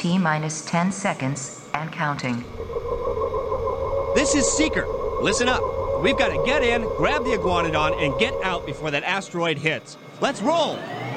T-minus 10 seconds and counting. This is Seeker. Listen up. We've got to get in, grab the Iguanodon, and get out before that asteroid hits. Let's roll!